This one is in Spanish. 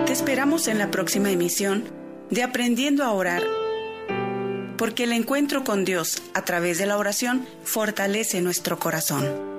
Te esperamos en la próxima emisión de Aprendiendo a Orar, porque el encuentro con Dios a través de la oración fortalece nuestro corazón.